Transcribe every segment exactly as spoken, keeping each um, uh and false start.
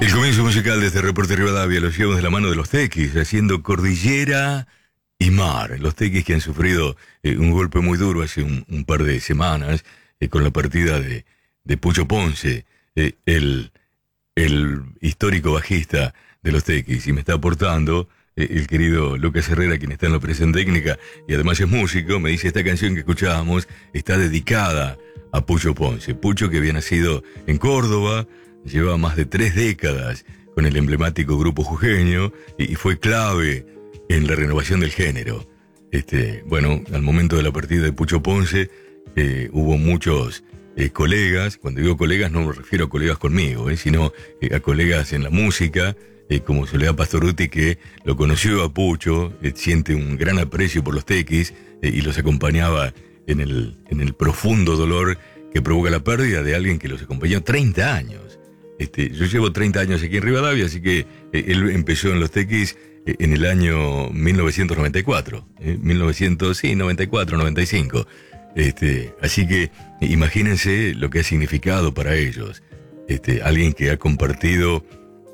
El comienzo musical de este Reporte Rivadavia lo llevamos de la mano de los Tequis, haciendo Cordillera y Mar. Los Tequis que han sufrido eh, un golpe muy duro hace un, un par de semanas eh, con la partida de, de Pucho Ponce, eh, el, el histórico bajista de los Tequis. Y me está aportando eh, el querido Lucas Herrera, quien está en la operación técnica y además es músico. Me dice, esta canción que escuchábamos está dedicada a Pucho Ponce. Pucho, que había nacido en Córdoba, lleva más de tres décadas con el emblemático grupo jujeño y, y fue clave en la renovación del género. Este, bueno, al momento de la partida de Pucho Ponce eh, hubo muchos eh, colegas. Cuando digo colegas no me refiero a colegas conmigo, eh, sino eh, a colegas en la música, eh, como Soledad Pastoruti, que lo conoció a Pucho, eh, siente un gran aprecio por los Tequis eh, y los acompañaba en el, en el profundo dolor que provoca la pérdida de alguien que los acompañó treinta años. Este, yo llevo treinta años aquí en Rivadavia, así que eh, él empezó en los Tequis eh, en el año mil novecientos noventa y cuatro, eh, mil novecientos, sí, noventa y cuatro, noventa y cinco. Este, así que eh, imagínense lo que ha significado para ellos. Este, alguien que ha compartido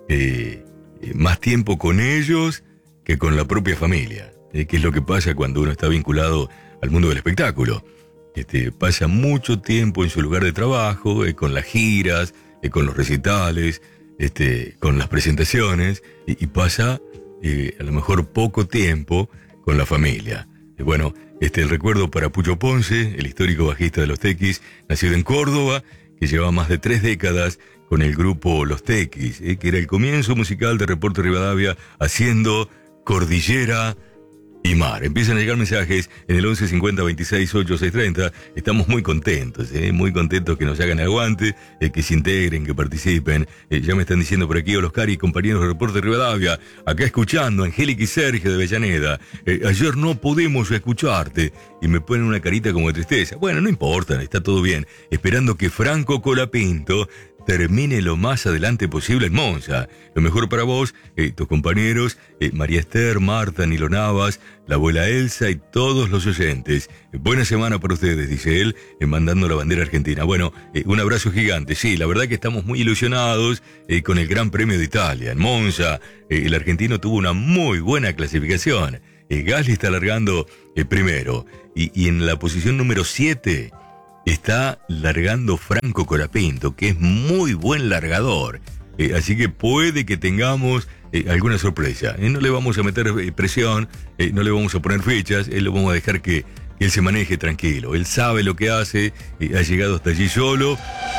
eh, eh, más tiempo con ellos que con la propia familia, eh, que es lo que pasa cuando uno está vinculado al mundo del espectáculo. Este, pasa mucho tiempo en su lugar de trabajo, eh, con las giras, Eh, con los recitales, este, con las presentaciones, y, y pasa eh, a lo mejor poco tiempo con la familia. Eh, bueno, este, el recuerdo para Pucho Ponce, el histórico bajista de los Tequis, nacido en Córdoba, que llevaba más de tres décadas con el grupo Los Tequis, eh, que era el comienzo musical de Reporte Rivadavia, haciendo Cordillera y Mar. Empiezan a llegar mensajes en el once cincuenta veintiséis ochenta y seis treinta. Estamos muy contentos, ¿eh? muy contentos que nos hagan el aguante, eh, que se integren, que participen. Eh, ya me están diciendo por aquí, Oscar y compañeros de Reporte Rivadavia, acá escuchando, Angélica y Sergio de Avellaneda. Eh, ayer no pudimos escucharte. Y me ponen una carita como de tristeza. Bueno, no importa, está todo bien. Esperando que Franco Colapinto termine lo más adelante posible en Monza. Lo mejor para vos, eh, tus compañeros, eh, María Esther, Marta, Nilo Navas, la abuela Elsa y todos los oyentes. Eh, buena semana para ustedes, dice él, eh, mandando la bandera argentina. Bueno, eh, un abrazo gigante. Sí, la verdad que estamos muy ilusionados eh, con el Gran Premio de Italia. En Monza, eh, el argentino tuvo una muy buena clasificación. Eh, Gasly está largando eh, primero. Y, y en la posición número siete... está largando Franco Colapinto, que es muy buen largador. Eh, así que puede que tengamos eh, alguna sorpresa. Eh, no le vamos a meter eh, presión, eh, no le vamos a poner fechas, eh, lo vamos a dejar que, que él se maneje tranquilo. Él sabe lo que hace, eh, ha llegado hasta allí solo.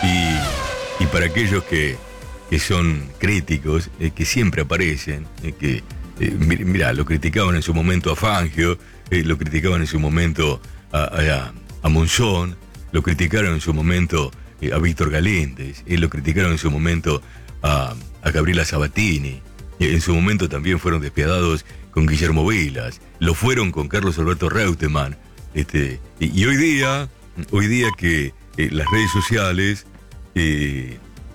Y, y para aquellos que, que son críticos, eh, que siempre aparecen, eh, que, eh, mirá, lo criticaban en su momento a Fangio, eh, lo criticaban en su momento a, a, a Monzón, lo criticaron en su momento eh, a Víctor Galíndez, eh, lo criticaron en su momento a, a Gabriela Sabatini, eh, en su momento también fueron despiadados con Guillermo Vilas, lo fueron con Carlos Alberto Reutemann, este, y, y hoy día, hoy día que eh, las redes sociales eh,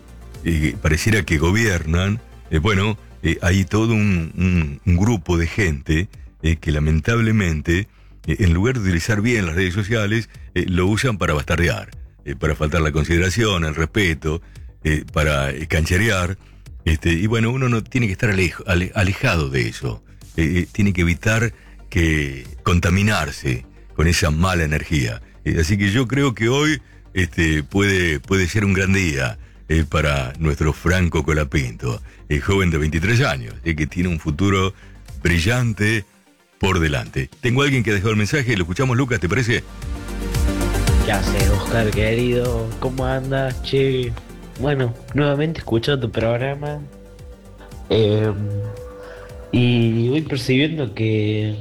eh, pareciera que gobiernan, eh, bueno, eh, hay todo un, un, un grupo de gente eh, que lamentablemente, en lugar de utilizar bien las redes sociales, eh, lo usan para bastardear, eh, para faltar la consideración, el respeto, eh, para eh, cancherear. Este, y bueno, uno no tiene que estar alejo, ale, alejado de eso. Eh, eh, tiene que evitar que contaminarse con esa mala energía. Eh, así que yo creo que hoy este, puede, puede ser un gran día eh, para nuestro Franco Colapinto, el joven de veintitrés años, eh, que tiene un futuro brillante por delante. Tengo a alguien que dejó el mensaje, lo escuchamos, Lucas, ¿te parece? ¿Qué haces, Oscar, querido? ¿Cómo andas, che? Bueno, nuevamente escucho tu programa eh, y voy percibiendo que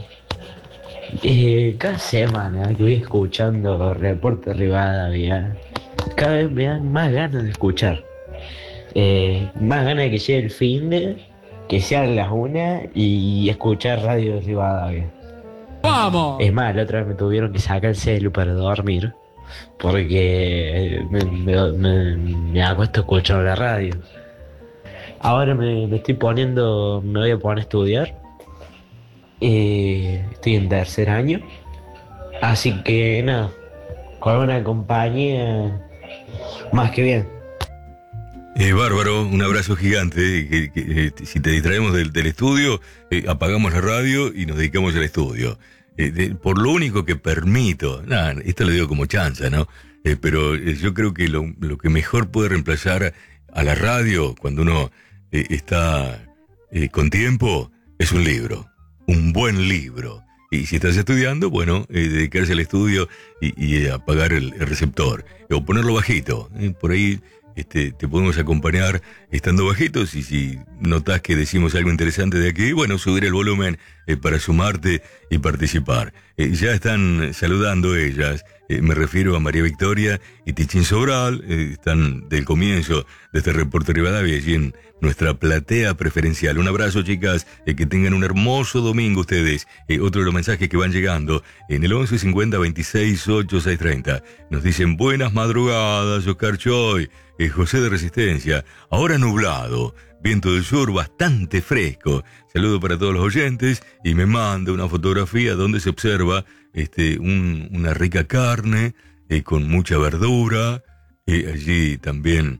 eh, cada semana que voy escuchando Reporte Rivadavia, cada vez me dan más ganas de escuchar. Eh, más ganas de que llegue el fin de... que sean las una y escuchar Radio Rivadavia. ¡Vamos! Es más, la otra vez me tuvieron que sacar el celu para dormir, porque me, me, me, me acuesto escuchando la radio. Ahora me, me estoy poniendo, me voy a poner a estudiar. Eh, estoy en tercer año. Así que nada, con una compañía más que bien. Eh, bárbaro, un abrazo gigante. Que, que, eh, si te distraemos del, del estudio, eh, apagamos la radio y nos dedicamos al estudio. Eh, de, por lo único que permito, nah, esto lo digo como chanza, ¿no? Eh, pero eh, yo creo que lo, lo que mejor puede reemplazar a la radio cuando uno eh, está eh, con tiempo es un libro, un buen libro. Y si estás estudiando, bueno, eh, dedicarse al estudio y, y apagar el, el receptor. O ponerlo bajito. Eh, por ahí este, te podemos acompañar estando bajitos. Y si notas que decimos algo interesante de aquí, bueno, subir el volumen eh, para sumarte y participar. Eh, ya están saludando ellas. Eh, me refiero a María Victoria y Tichín Sobral. Eh, están del comienzo de este Reporte Rivadavia allí en nuestra platea preferencial. Un abrazo, chicas, eh, que tengan un hermoso domingo ustedes. Eh, otro de los mensajes que van llegando en el once cincuenta veintiséis ocho seis treinta. Nos dicen buenas madrugadas, Oscar Choy, eh, José de Resistencia. Ahora nublado, viento del sur bastante fresco. Saludo para todos los oyentes y me manda una fotografía donde se observa este, un, una rica carne eh, con mucha verdura. Eh, allí también...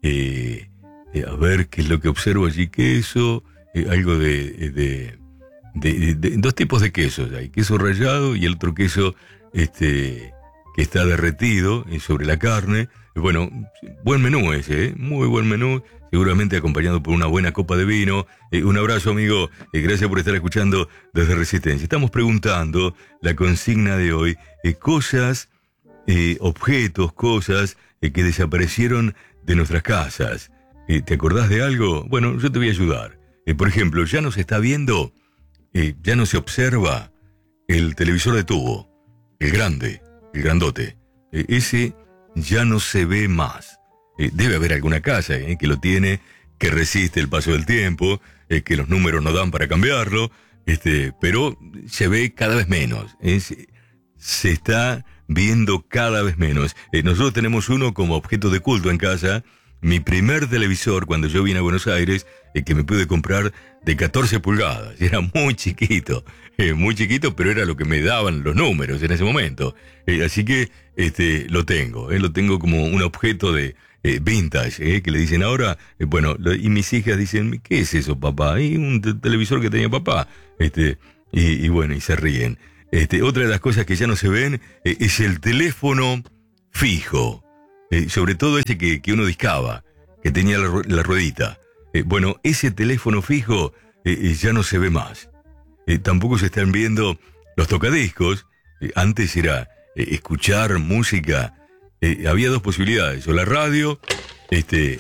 Eh, Eh, a ver qué es lo que observo allí, queso, eh, algo de, de, de, de, de dos tipos de quesos, hay queso rallado y el otro queso este, que está derretido eh, sobre la carne. Bueno, buen menú ese, eh, muy buen menú, seguramente acompañado por una buena copa de vino. Eh, un abrazo, amigo, eh, gracias por estar escuchando desde Resistencia. Estamos preguntando la consigna de hoy, eh, cosas, eh, objetos, cosas eh, que desaparecieron de nuestras casas. Eh, ¿Te acordás de algo? Bueno, yo te voy a ayudar. Eh, por ejemplo, ya no se está viendo, eh, ya no se observa el televisor de tubo, el grande, el grandote. Eh, ese ya no se ve más. Eh, debe haber alguna casa eh, que lo tiene, que resiste el paso del tiempo, eh, que los números no dan para cambiarlo, este, pero se ve cada vez menos. Eh, se, se está viendo cada vez menos. Eh, nosotros tenemos uno como objeto de culto en casa. Mi primer televisor, cuando yo vine a Buenos Aires, eh, que me pude comprar de catorce pulgadas. Era muy chiquito, eh, muy chiquito, pero era lo que me daban los números en ese momento. Eh, así que este, lo tengo, eh, lo tengo como un objeto de eh, vintage, eh, que le dicen ahora. Eh, bueno, lo, y mis hijas dicen, ¿qué es eso, papá? Y un te- televisor que tenía papá. Este, y, y bueno, y se ríen. Este, otra de las cosas que ya no se ven eh, es el teléfono fijo. Eh, sobre todo ese que, que uno discaba, que tenía la, ru- la ruedita. Eh, bueno, ese teléfono fijo eh, eh, ya no se ve más. Eh, tampoco se están viendo los tocadiscos. Eh, antes era eh, escuchar música. Eh, había dos posibilidades, o la radio, este,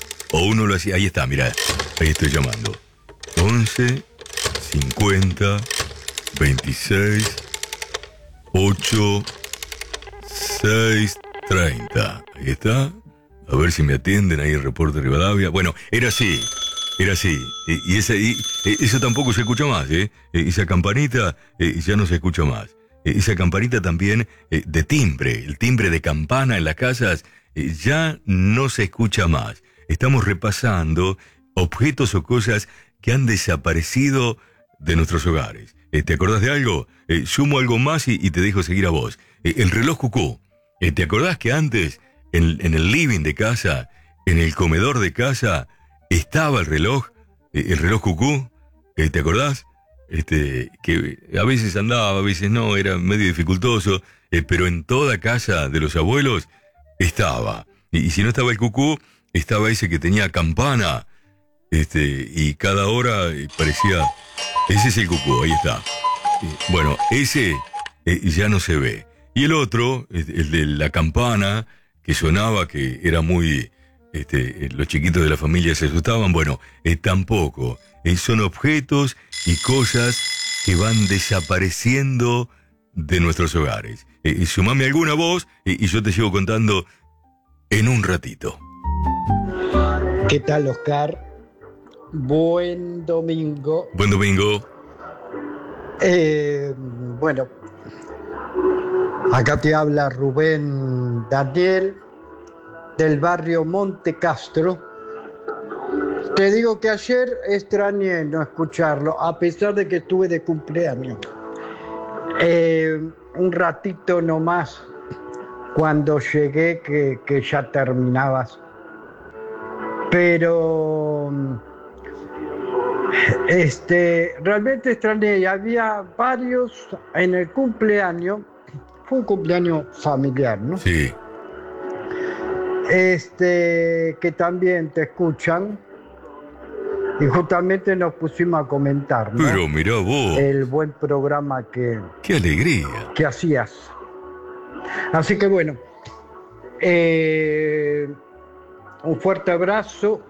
o uno lo hacía. Ahí está, mirá, ahí estoy llamando. once, cincuenta, veintiséis, ocho, seis, treinta. Ahí está. A ver si me atienden ahí el Reporte Rivadavia. Bueno, era así. Era así. Y, y, esa, y eh, eso tampoco se escucha más, ¿eh? Eh, esa campanita eh, ya no se escucha más. Eh, esa campanita también eh, de timbre, el timbre de campana en las casas, eh, ya no se escucha más. Estamos repasando objetos o cosas que han desaparecido de nuestros hogares. Eh, ¿Te acordás de algo? Eh, sumo algo más y, y te dejo seguir a vos. Eh, el reloj cucú. Eh, ¿Te acordás que antes, en, en el living de casa, en el comedor de casa, estaba el reloj, eh, el reloj cucú? Eh, ¿Te acordás? Este, que a veces andaba, a veces no, era medio dificultoso, eh, pero en toda casa de los abuelos estaba. Y, y si no estaba el cucú, estaba ese que tenía campana, este, y cada hora eh, parecía... Ese es el cucú, ahí está. Eh, bueno, ese eh, ya no se ve. Y el otro, el de la campana, que sonaba, que era muy... Este, los chiquitos de la familia se asustaban, bueno, eh, tampoco. Eh, son objetos y cosas que van desapareciendo de nuestros hogares. Eh, sumame alguna voz eh, y yo te sigo contando en un ratito. ¿Qué tal, Oscar? Buen domingo. Buen domingo. Eh, bueno, acá te habla Rubén Daniel del barrio Monte Castro. Te digo que ayer extrañé no escucharlo, a pesar de que estuve de cumpleaños. Eh, un ratito nomás, cuando llegué que, que ya terminabas. pero este, realmente extrañé, y había varios en el cumpleaños, fue un cumpleaños familiar, ¿no? Sí. Este, que también te escuchan, y justamente nos pusimos a comentar, ¿no? Pero mirá vos. El buen programa que, ¡Qué alegría! que hacías. Así que bueno, eh, un fuerte abrazo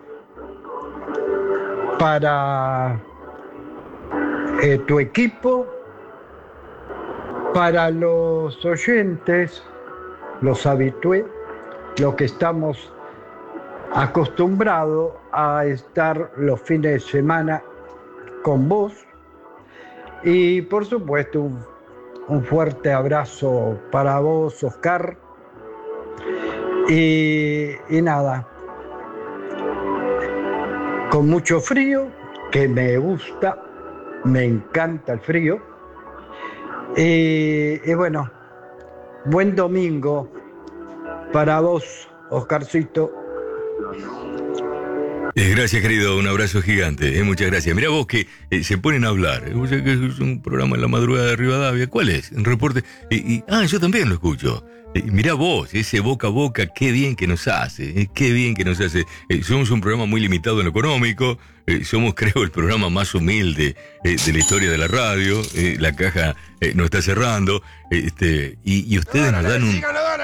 para eh, tu equipo, para los oyentes, los habitués, los que estamos acostumbrados a estar los fines de semana con vos, y por supuesto un, un fuerte abrazo para vos, Oscar, y, y nada, con mucho frío, que me gusta, me encanta el frío, y, y bueno, buen domingo para vos, Oscarcito. Eh, gracias, querido, un abrazo gigante, eh, muchas gracias. Mirá vos que eh, se ponen a hablar, eh, que es un programa en la madrugada de Rivadavia. ¿Cuál es? Un reporte. Eh, y, ah, yo también lo escucho. Eh, mirá vos, ese boca a boca, qué bien que nos hace, eh, qué bien que nos hace. Eh, somos un programa muy limitado en lo económico, eh, somos, creo, el programa más humilde eh, de la historia de la radio. Eh, la caja eh, nos está cerrando, eh, este, y, y ustedes nos dan un...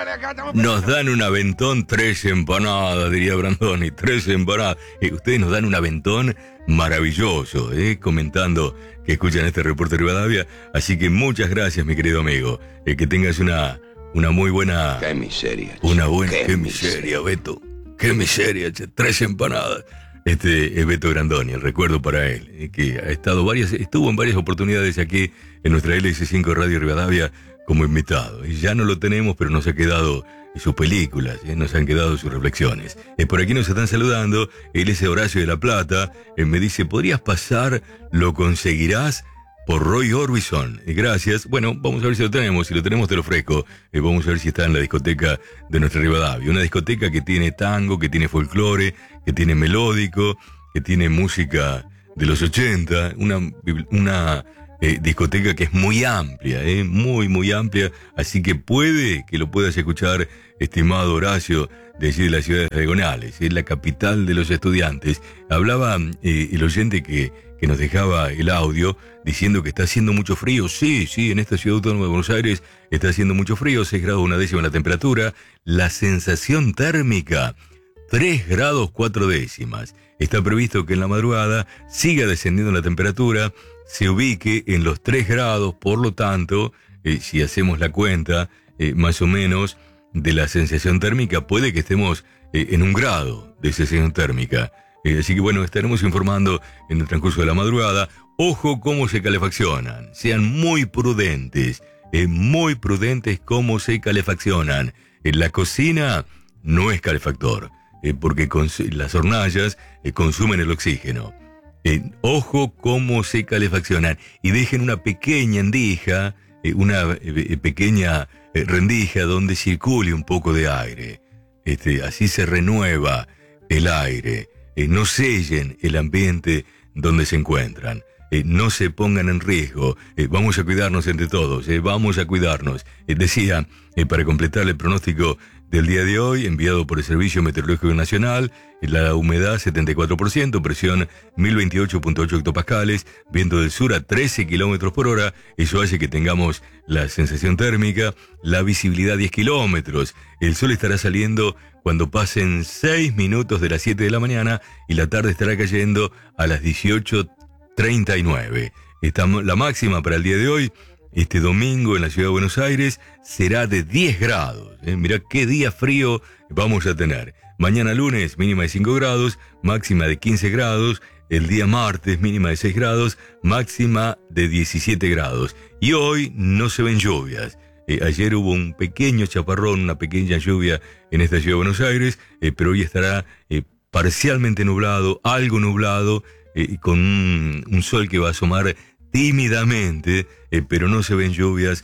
Nos dan un aventón, tres empanadas, diría Brandoni, tres empanadas. Eh, ustedes nos dan un aventón maravilloso, eh, comentando que escuchan este reporte de Rivadavia. Así que muchas gracias, mi querido amigo. Eh, que tengas una, una muy buena... Qué miseria. Una buena... Qué, qué miseria, Beto. Qué miseria, che, tres empanadas. Este es Beto Brandoni, el recuerdo para él, eh, que ha estado varias, estuvo en varias oportunidades aquí en nuestra L S cinco Radio Rivadavia como invitado. Y ya no lo tenemos, pero nos ha quedado sus películas, ¿eh? Nos han quedado sus reflexiones. Eh, por aquí nos están saludando, él es Horacio de la Plata, eh, me dice, ¿podrías pasar Lo Conseguirás por Roy Orbison? Eh, gracias. Bueno, vamos a ver si lo tenemos, si lo tenemos te lo ofrezco. Eh, vamos a ver si está en la discoteca de nuestra Rivadavia. Una discoteca que tiene tango, que tiene folclore, que tiene melódico, que tiene música de los ochenta, una... una Eh, discoteca que es muy amplia, eh, muy muy amplia, así que puede que lo puedas escuchar, estimado Horacio, de allí de la ciudad de Diagonales, es la capital de los estudiantes. Hablaba eh, el oyente que, que nos dejaba el audio diciendo que está haciendo mucho frío. Sí, sí, en esta ciudad autónoma de Buenos Aires está haciendo mucho frío, seis grados una décima la temperatura, la sensación térmica tres grados cuatro décimas. Está previsto que en la madrugada siga descendiendo la temperatura, se ubique en los tres grados, por lo tanto, eh, si hacemos la cuenta, eh, más o menos, de la sensación térmica, puede que estemos eh, en un grado de sensación térmica. Eh, así que bueno, estaremos informando en el transcurso de la madrugada. Ojo cómo se calefaccionan, sean muy prudentes, eh, muy prudentes cómo se calefaccionan. En la cocina no es calefactor, eh, porque cons- las hornallas eh, consumen el oxígeno. Eh, ojo cómo se calefaccionan y dejen una pequeña endija, eh, una eh, pequeña eh, rendija donde circule un poco de aire. Este, así se renueva el aire. Eh, no sellen el ambiente donde se encuentran. Eh, no se pongan en riesgo. Eh, vamos a cuidarnos entre todos. Eh, vamos a cuidarnos. Eh, decía, eh, para completar el pronóstico del día de hoy, enviado por el Servicio Meteorológico Nacional, la humedad setenta y cuatro por ciento, presión mil veintiocho punto ocho hectopascales, viento del sur a trece kilómetros por hora, eso hace que tengamos la sensación térmica, la visibilidad diez kilómetros, el sol estará saliendo cuando pasen seis minutos de las siete de la mañana y la tarde estará cayendo a las dieciocho treinta y nueve. Estamos, la máxima para el día de hoy, este domingo en la ciudad de Buenos Aires, será de diez grados. ¿eh? Mirá qué día frío vamos a tener. Mañana lunes, mínima de cinco grados, máxima de quince grados. El día martes, mínima de seis grados, máxima de diecisiete grados. Y hoy no se ven lluvias. Eh, ayer hubo un pequeño chaparrón, una pequeña lluvia en esta ciudad de Buenos Aires, eh, pero hoy estará eh, parcialmente nublado, algo nublado, eh, con un, un sol que va a asomar tímidamente, eh, pero no se ven lluvias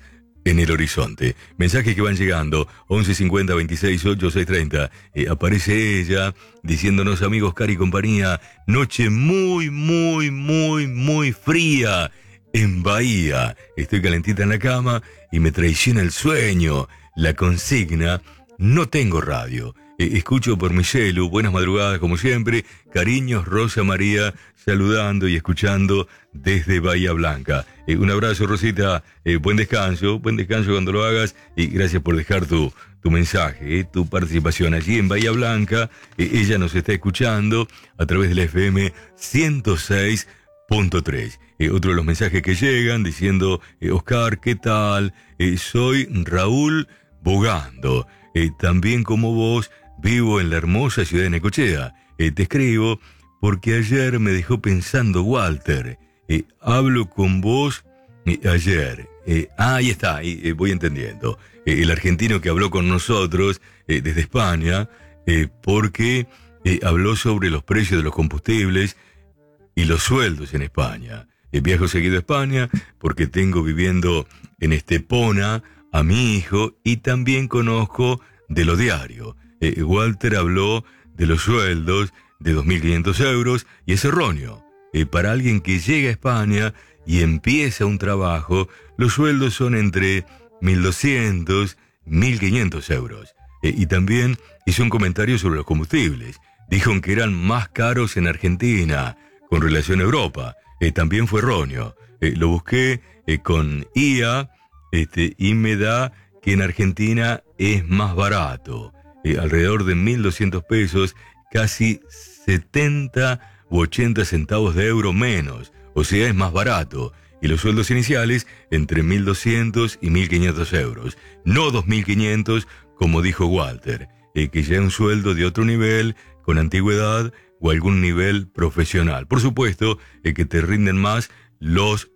en el horizonte. Mensajes que van llegando, once cincuenta veintiséis ocho seis treinta. Eh, aparece ella diciéndonos, amigos, Oscar y compañía, noche muy, muy, muy, muy fría en Bahía. Estoy calentita en la cama y me traiciona el sueño. La consigna, no tengo radio. Eh, escucho por mi celu, buenas madrugadas como siempre, cariños, Rosa María, saludando y escuchando desde Bahía Blanca. Eh, un abrazo, Rosita, eh, buen descanso, buen descanso cuando lo hagas y gracias por dejar tu, tu mensaje, eh, tu participación allí en Bahía Blanca. Eh, ella nos está escuchando a través de la F M ciento seis punto tres. Eh, otro de los mensajes que llegan diciendo, eh, Oscar, ¿qué tal? Eh, soy Raúl Bogando, eh, también como vos, vivo en la hermosa ciudad de Necochea. Eh, te escribo porque ayer me dejó pensando Walter. Eh, hablo con vos eh, ayer. Eh, ah, ahí está, ahí, eh, voy entendiendo. Eh, el argentino que habló con nosotros eh, desde España, eh, porque eh, habló sobre los precios de los combustibles y los sueldos en España. Eh, viajo seguido a España porque tengo viviendo en Estepona a mi hijo y también conozco de lo diario. Eh, Walter habló de los sueldos de dos mil quinientos euros y es erróneo. Eh, para alguien que llega a España y empieza un trabajo, los sueldos son entre mil doscientos, mil quinientos euros. Eh, y también hizo un comentario sobre los combustibles. Dijo que eran más caros en Argentina con relación a Europa. Eh, también fue erróneo. Eh, lo busqué eh, con I A este, y me da que en Argentina es más barato. Eh, alrededor de mil doscientos pesos, casi setenta u ochenta centavos de euro menos, o sea, es más barato. Y los sueldos iniciales entre mil doscientos y mil quinientos euros, no dos mil quinientos como dijo Walter, eh, que ya es un sueldo de otro nivel, con antigüedad o algún nivel profesional. Por supuesto, eh, que te rinden más los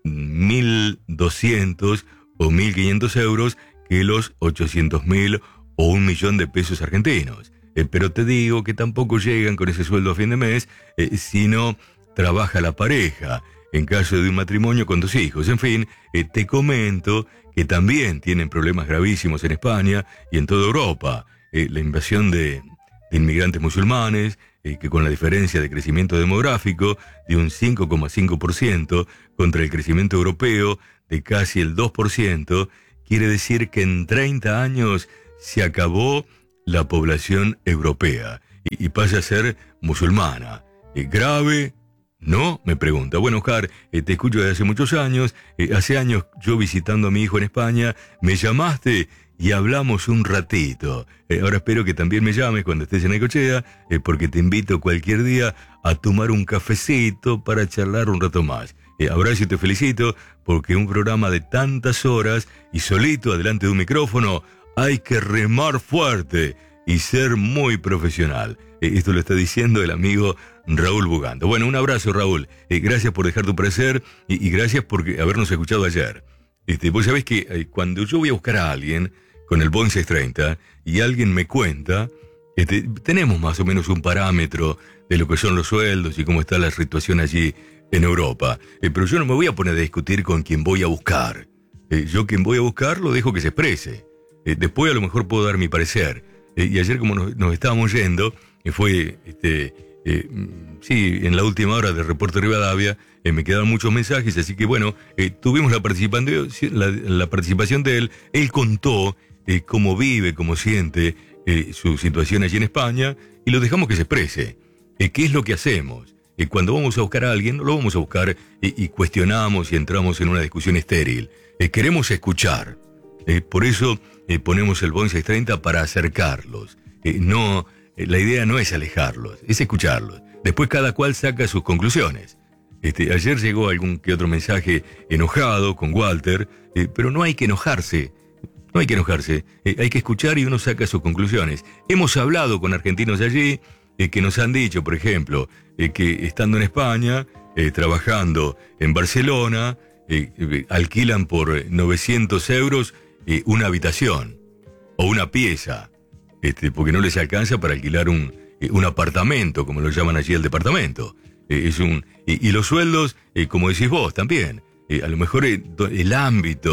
mil doscientos o mil quinientos euros que los ochocientos mil o un millón de pesos argentinos. Eh, pero te digo que tampoco llegan con ese sueldo a fin de mes, eh, sino trabaja la pareja, en caso de un matrimonio con dos hijos. En fin, eh, te comento que también tienen problemas gravísimos en España y en toda Europa. Eh, la invasión de, de inmigrantes musulmanes, eh, que con la diferencia de crecimiento demográfico de un cinco coma cinco por ciento contra el crecimiento europeo de casi el dos por ciento, quiere decir que en treinta años se acabó la población europea y, y pasa a ser musulmana. Eh, ¿Grave? ¿No? Me pregunta. Bueno, Oscar, eh, te escucho desde hace muchos años. Eh, hace años yo visitando a mi hijo en España, me llamaste y hablamos un ratito. Eh, ahora espero que también me llames cuando estés en Necochea, eh, porque te invito cualquier día a tomar un cafecito para charlar un rato más. Eh, abrazo y te felicito porque un programa de tantas horas y solito adelante de un micrófono hay que remar fuerte y ser muy profesional. Eh, esto lo está diciendo el amigo Raúl Bugando. Bueno, un abrazo, Raúl. Eh, gracias por dejar tu parecer y, y gracias por habernos escuchado ayer. Este, vos sabés que eh, cuando yo voy a buscar a alguien con el Boeing seiscientos treinta y alguien me cuenta, este, tenemos más o menos un parámetro de lo que son los sueldos y cómo está la situación allí en Europa. Eh, pero yo no me voy a poner a discutir con quien voy a buscar. Eh, yo quien voy a buscar lo dejo que se exprese. Eh, después a lo mejor puedo dar mi parecer. Eh, y ayer como nos, nos estábamos yendo, eh, fue, este, eh, sí, en la última hora del reporte Rivadavia, eh, me quedaron muchos mensajes, así que bueno, eh, tuvimos la participación, la, la participación de él. Él contó eh, cómo vive, cómo siente eh, su situación allí en España, y lo dejamos que se exprese. Eh, ¿Qué es lo que hacemos? Eh, cuando vamos a buscar a alguien, no lo vamos a buscar eh, y cuestionamos y entramos en una discusión estéril. Eh, queremos escuchar. Eh, por eso eh, ponemos el Boeing seiscientos treinta para acercarlos. Eh, no, eh, la idea no es alejarlos, es escucharlos. Después cada cual saca sus conclusiones. Este, ayer llegó algún que otro mensaje enojado con Walter, eh, pero no hay que enojarse. No hay que enojarse. Eh, hay que escuchar y uno saca sus conclusiones. Hemos hablado con argentinos allí eh, que nos han dicho, por ejemplo, eh, que estando en España, eh, trabajando en Barcelona, eh, eh, alquilan por novecientos euros eh, una habitación o una pieza, este, porque no les alcanza para alquilar un, eh, un apartamento, como lo llaman allí el departamento. Eh, es un y, y los sueldos, eh, como decís vos también, eh, a lo mejor eh, el ámbito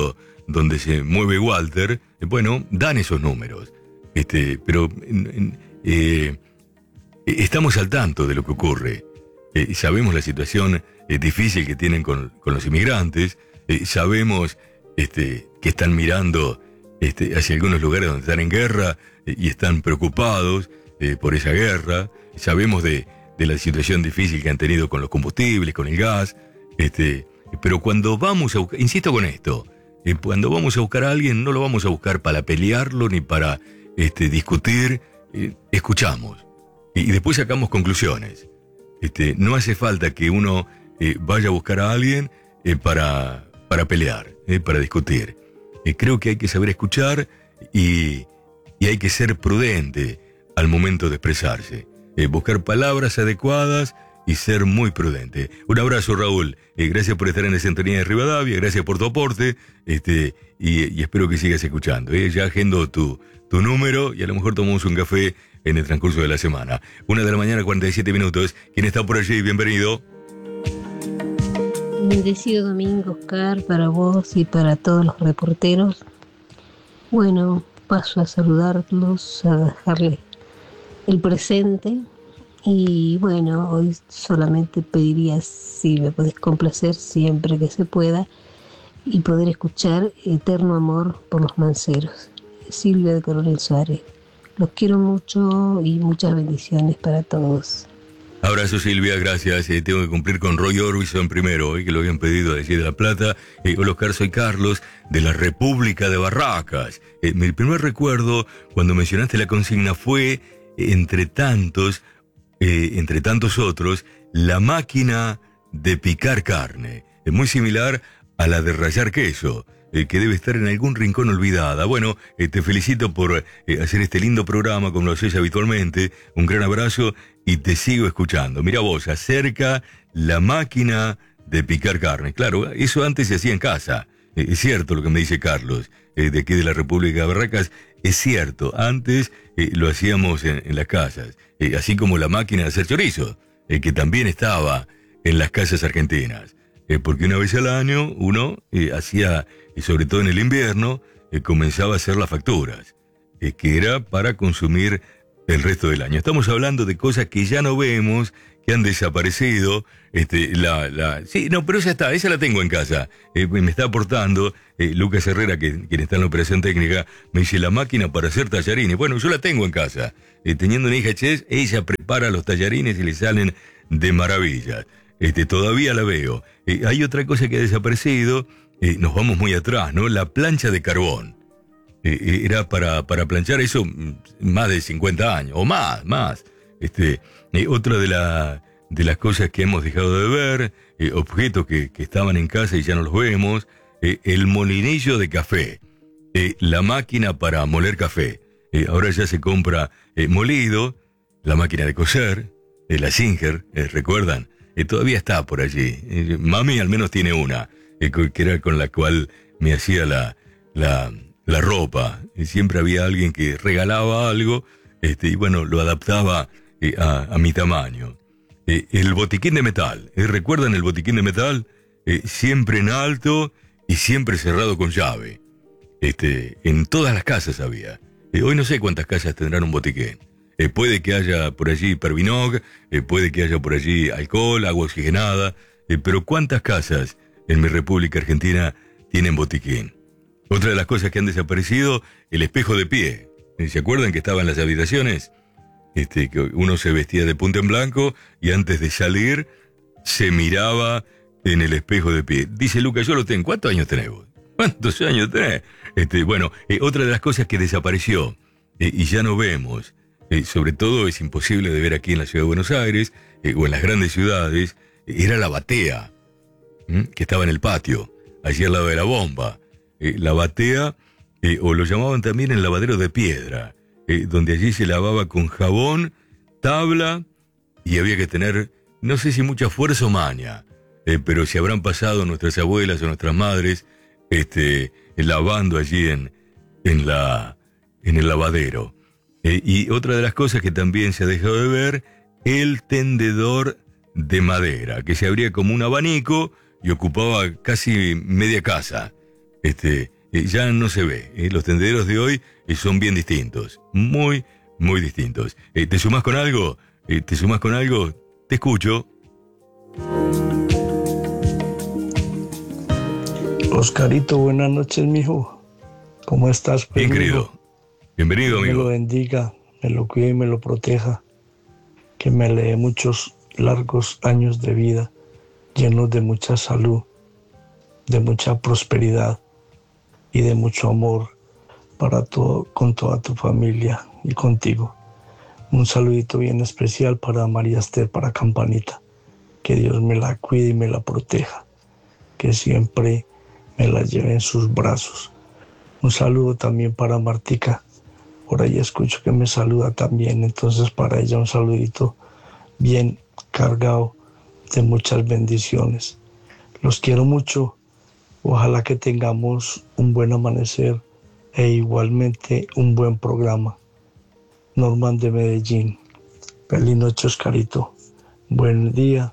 donde se mueve Walter, eh, bueno, dan esos números. Este, pero eh, estamos al tanto de lo que ocurre. Eh, sabemos la situación eh, difícil que tienen con, con los inmigrantes. Eh, sabemos este, que están mirando este, hacia algunos lugares donde están en guerra eh, y están preocupados eh, por esa guerra. Sabemos de, de la situación difícil que han tenido con los combustibles, con el gas. Este, pero cuando vamos a buscar, insisto con esto, eh, cuando vamos a buscar a alguien, no lo vamos a buscar para pelearlo ni para este, discutir. Eh, escuchamos y, y después sacamos conclusiones. Este, no hace falta que uno eh, vaya a buscar a alguien eh, para, para pelear, eh, para discutir. Eh, creo que hay que saber escuchar y, y hay que ser prudente al momento de expresarse. Eh, buscar palabras adecuadas y ser muy prudente. Un abrazo, Raúl. Eh, gracias por estar en la sintonía de Rivadavia, gracias por tu aporte, este, y, y espero que sigas escuchando. Eh. Ya agendo tu, tu número y a lo mejor tomamos un café en el transcurso de la semana. Una de la mañana, cuarenta y siete minutos. ¿Quién está por allí? Bienvenido. Bendecido domingo, Oscar, para vos y para todos los reporteros. Bueno, paso a saludarlos, a dejarles el presente. Y bueno, hoy solamente pediría si me podés complacer siempre que se pueda y poder escuchar Eterno Amor por los Manceros. Silvia de Coronel Suárez. Los quiero mucho y muchas bendiciones para todos. Abrazo, Silvia, gracias. Eh, tengo que cumplir con Roy Orbison primero, eh, que lo habían pedido de allí de La Plata. Eh, hola, Oscar, soy Carlos, de la República de Barracas. Eh, mi primer recuerdo, cuando mencionaste la consigna, fue, eh, entre tantos, eh, entre tantos otros, la máquina de picar carne. Es muy similar a la de rallar queso, eh, que debe estar en algún rincón olvidada. Bueno, eh, te felicito por eh, hacer este lindo programa como lo haces habitualmente. Un gran abrazo y te sigo escuchando. Mira vos, acerca la máquina de picar carne. Claro, eso antes se hacía en casa. Eh, es cierto lo que me dice Carlos, eh, de aquí de la República de Barracas. Es cierto, antes eh, lo hacíamos en, en las casas. Eh, así como la máquina de hacer chorizo, eh, que también estaba en las casas argentinas. Eh, porque una vez al año uno eh, hacía, y sobre todo en el invierno, eh, comenzaba a hacer las facturas, eh, que era para consumir el resto del año. Estamos hablando de cosas que ya no vemos, que han desaparecido. Este, la, la, sí, no, pero esa está, esa la tengo en casa. Eh, me está aportando eh, Lucas Herrera, que, quien está en la operación técnica, me dice la máquina para hacer tallarines. Bueno, yo la tengo en casa. Eh, teniendo una hija chef, ella prepara los tallarines y le salen de maravilla. Este, todavía la veo. Eh, hay otra cosa que ha desaparecido, eh, nos vamos muy atrás, ¿no? La plancha de carbón. Eh, era para, para planchar eso más de cincuenta años, o más, más. Este, eh, otra de, la, de las cosas que hemos dejado de ver, eh, objetos que, que estaban en casa y ya no los vemos, eh, el molinillo de café, eh, la máquina para moler café. Eh, ahora ya se compra eh, molido, la máquina de coser, eh, la Singer, eh, ¿recuerdan? Eh, todavía está por allí. Eh, mami al menos tiene una, eh, que era con la cual me hacía la... la la ropa. Eh, siempre había alguien que regalaba algo, este, y bueno, lo adaptaba eh, a, a mi tamaño. Eh, el botiquín de metal, eh, ¿recuerdan el botiquín de metal? Eh, siempre en alto y siempre cerrado con llave. Este, en todas las casas había. Eh, hoy no sé cuántas casas tendrán un botiquín. Eh, puede que haya por allí Pervinog, eh, puede que haya por allí alcohol, agua oxigenada, eh, pero ¿cuántas casas en mi República Argentina tienen botiquín? Otra de las cosas que han desaparecido, el espejo de pie. ¿Se acuerdan que estaba en las habitaciones? Este, que uno se vestía de punta en blanco y antes de salir se miraba en el espejo de pie. Dice Lucas, yo lo tengo. ¿Cuántos años tenés vos? ¿Cuántos años tenés? Este, bueno, eh, otra de las cosas que desapareció eh, y ya no vemos, eh, sobre todo es imposible de ver aquí en la ciudad de Buenos Aires eh, o en las grandes ciudades, eh, era la batea, ¿m? Que estaba en el patio, allí al lado de la bomba. Eh, la batea, eh, o lo llamaban también el lavadero de piedra, eh, donde allí se lavaba con jabón, tabla, y había que tener, no sé si mucha fuerza o maña, eh, pero si habrán pasado nuestras abuelas o nuestras madres, este, lavando allí en, en, la, en el lavadero. Eh, y otra de las cosas que también se ha dejado de ver, el tendedor de madera, que se abría como un abanico y ocupaba casi media casa. Este, eh, ya no se ve. Eh, los tendederos de hoy eh, son bien distintos, muy, muy distintos. Eh, ¿Te sumás con algo? Eh, ¿Te sumás con algo? Te escucho. Oscarito, buenas noches, mijo. ¿Cómo estás, Bien, querido. Bienvenido, amigo. Me lo bendiga, me lo cuide y me lo proteja. Que me le dé muchos largos años de vida, llenos de mucha salud, de mucha prosperidad y de mucho amor para todo, con toda tu familia y contigo. Un saludito bien especial para María Esther, para Campanita. Que Dios me la cuide y me la proteja. Que siempre me la lleve en sus brazos. Un saludo también para Martica. Por ahí escucho que me saluda también. Entonces para ella un saludito bien cargado de muchas bendiciones. Los quiero mucho. Ojalá que tengamos un buen amanecer e igualmente un buen programa. Norman de Medellín. Feliz noche, Oscarito. Buen día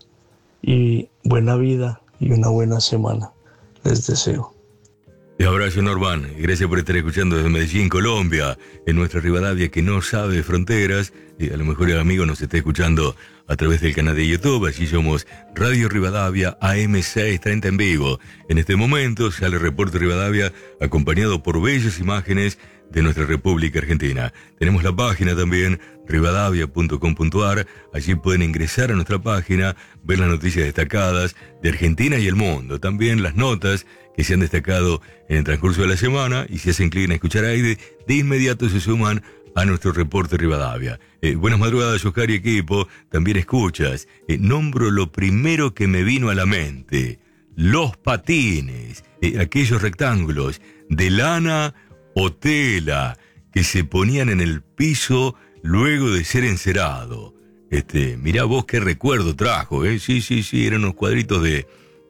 y buena vida y una buena semana. Les deseo. Un abrazo, Norman. Gracias por estar escuchando desde Medellín, Colombia, en nuestra Rivadavia que no sabe de fronteras. Y a lo mejor el amigo nos está escuchando a través del canal de YouTube. Allí somos Radio Rivadavia A M seiscientos treinta en vivo. En este momento sale Reporte Rivadavia acompañado por bellas imágenes de nuestra República Argentina. Tenemos la página también, rivadavia punto com punto ar. Allí pueden ingresar a nuestra página, ver las noticias destacadas de Argentina y el mundo. También las notas que se han destacado en el transcurso de la semana, y si hacen clic en escuchar ahí, de, de inmediato se suman a nuestro Reporte Rivadavia. Eh, buenas madrugadas, Oscar y equipo. También escuchas. Eh, nombro lo primero que me vino a la mente. Los patines. Eh, aquellos rectángulos de lana o tela que se ponían en el piso luego de ser encerado. Este, mirá vos qué recuerdo trajo, ¿eh? Sí, sí, sí, eran unos cuadritos de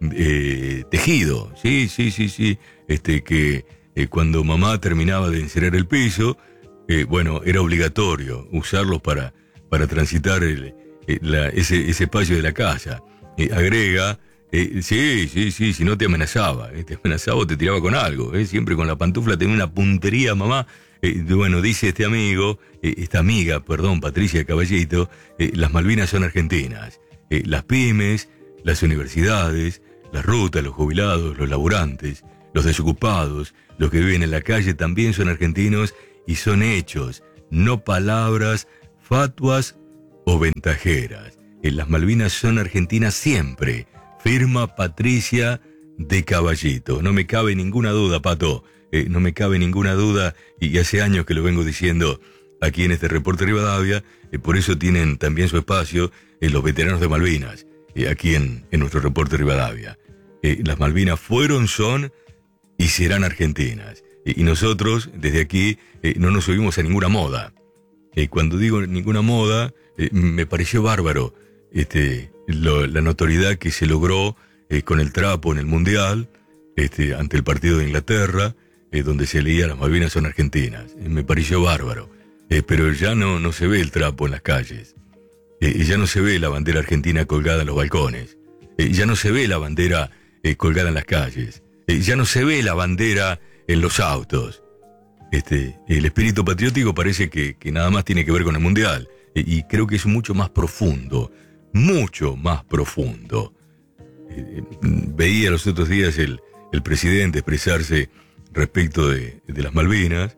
eh, tejido. Sí, sí, sí, sí. Este, que eh, cuando mamá terminaba de encerar el piso, eh, bueno, era obligatorio usarlos para, para transitar el, eh, la, ese, ese espacio de la casa. Eh, agrega, eh, sí, sí, sí, si no te amenazaba, eh, te amenazaba o te tiraba con algo, eh, siempre con la pantufla tenía una puntería, mamá. Eh, bueno, dice este amigo, eh, esta amiga, perdón, Patricia Caballito, eh, las Malvinas son argentinas. Eh, las pymes, las universidades, las rutas, los jubilados, los laburantes, los desocupados, los que viven en la calle también son argentinos y son hechos, no palabras, fatuas o ventajeras. Eh, las Malvinas son argentinas siempre, firma Patricia de Caballito. No me cabe ninguna duda, Pato. Eh, no me cabe ninguna duda, y hace años que lo vengo diciendo aquí en este Reporte Rivadavia, eh, por eso tienen también su espacio eh, los veteranos de Malvinas, eh, aquí en, en nuestro Reporte Rivadavia. Eh, las Malvinas fueron, son y serán argentinas. Eh, y nosotros, desde aquí, eh, no nos subimos a ninguna moda. Eh, cuando digo ninguna moda, eh, me pareció bárbaro este, lo, la notoriedad que se logró eh, con el trapo en el Mundial, este, ante el partido de Inglaterra, Eh, donde se leía las Malvinas son argentinas. Eh, me pareció bárbaro. Eh, pero ya no, no se ve el trapo en las calles. Eh, ya no se ve la bandera argentina colgada en los balcones. Eh, ya no se ve la bandera eh, colgada en las calles. Eh, ya no se ve la bandera en los autos. Este, el espíritu patriótico parece que, que nada más tiene que ver con el Mundial. Eh, y creo que es mucho más profundo. Mucho más profundo. Eh, veía los otros días el, el presidente expresarse respecto de, de las Malvinas.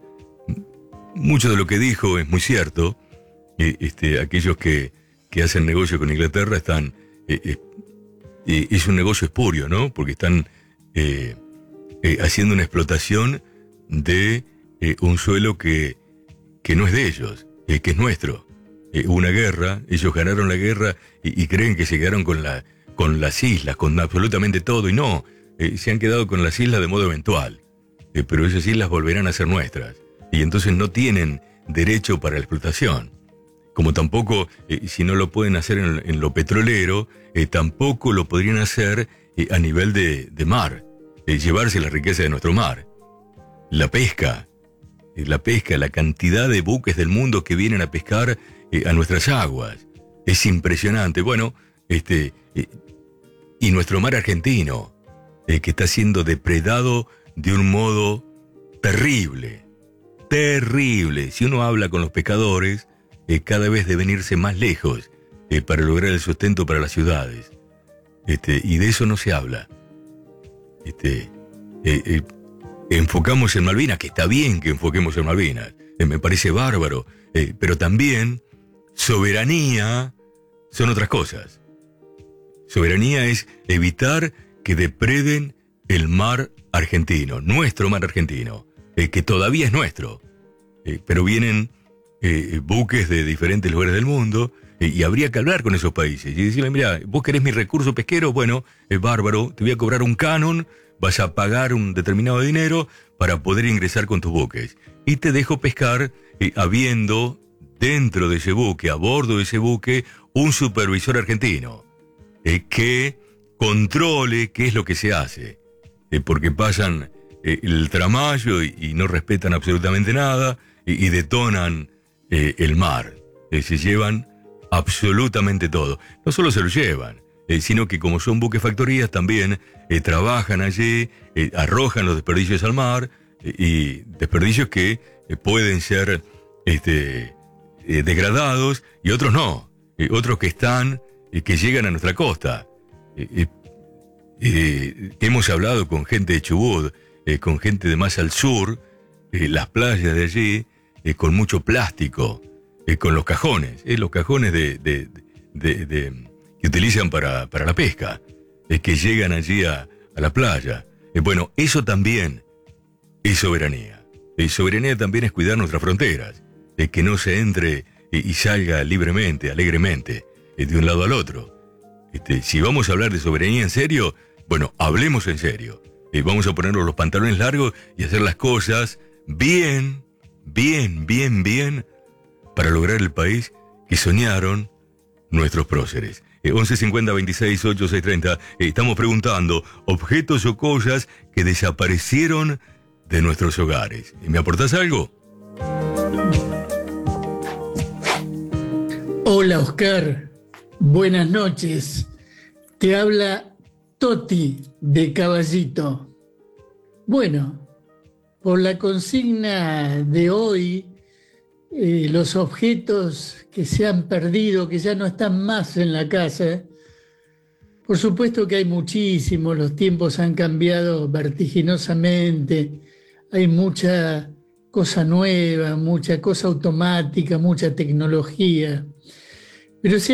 Mucho de lo que dijo es muy cierto. Eh, este, aquellos que, que hacen negocio con Inglaterra están... Eh, eh, eh, es un negocio espurio, ¿no? Porque están eh, eh, haciendo una explotación de eh, un suelo que, que no es de ellos, eh, que es nuestro. Eh, hubo una guerra, ellos ganaron la guerra y, y creen que se quedaron con, la, con las islas, con absolutamente todo, y no, eh, se han quedado con las islas de modo eventual. Eh, pero esas islas volverán a ser nuestras, y entonces no tienen derecho para la explotación. Como tampoco, eh, si no lo pueden hacer en, en lo petrolero, eh, tampoco lo podrían hacer eh, a nivel de, de mar, eh, llevarse la riqueza de nuestro mar. La pesca, eh, la pesca, la cantidad de buques del mundo que vienen a pescar eh, a nuestras aguas, es impresionante. Bueno, este, eh, y nuestro mar argentino, eh, que está siendo depredado de un modo terrible, terrible. Si uno habla con los pescadores, eh, cada vez deben irse más lejos eh, para lograr el sustento para las ciudades. Este, y de eso no se habla. Este, eh, eh, enfocamos en Malvinas, que está bien que enfoquemos en Malvinas, eh, me parece bárbaro, eh, pero también soberanía son otras cosas. Soberanía es evitar que depreden el mar argentino, nuestro mar argentino, eh, que todavía es nuestro, eh, pero vienen eh, buques de diferentes lugares del mundo, eh, y habría que hablar con esos países y decirle, mira, vos querés mi recurso pesquero, bueno, es bárbaro, te voy a cobrar un canon, vas a pagar un determinado dinero para poder ingresar con tus buques, y te dejo pescar eh, habiendo dentro de ese buque, a bordo de ese buque, un supervisor argentino, eh, que controle qué es lo que se hace, eh, porque pasan eh, el tramallo y, y no respetan absolutamente nada, y, y detonan eh, el mar, eh, se llevan absolutamente todo. No solo se lo llevan, eh, sino que como son buques factorías también eh, trabajan allí, eh, arrojan los desperdicios al mar, eh, y desperdicios que eh, pueden ser este, eh, degradados, y otros no, eh, otros que están, eh, que llegan a nuestra costa. Eh, eh, eh, hemos hablado con gente de Chubut, eh, con gente de más al sur, eh, las playas de allí, eh, con mucho plástico, eh, con los cajones, eh, los cajones de, de, de, de, de, que utilizan para, para la pesca, eh, que llegan allí a, a la playa. Eh, bueno, eso también es soberanía. Eh, soberanía también es cuidar nuestras fronteras, eh, que no se entre eh, y salga libremente, alegremente, eh, de un lado al otro. Este, si vamos a hablar de soberanía en serio, bueno, hablemos en serio. Eh, vamos a ponernos los pantalones largos y hacer las cosas bien, bien, bien, bien, para lograr el país que soñaron nuestros próceres. Eh, once cincuenta veintiséis ocho seis treinta, eh, estamos preguntando objetos o cosas que desaparecieron de nuestros hogares. ¿Me aportás algo? Hola Oscar, buenas noches. Te habla Toti de Caballito. Bueno, por la consigna de hoy, eh, los objetos que se han perdido, que ya no están más en la casa, por supuesto que hay muchísimos, los tiempos han cambiado vertiginosamente, hay mucha cosa nueva, mucha cosa automática, mucha tecnología, pero sí